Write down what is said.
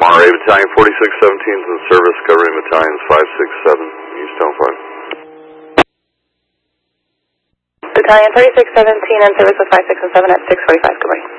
Monterey Battalion 4617 is in service, covering battalions 567, Easttown 5. Battalion 4617 in service with 567 at 645, good morning.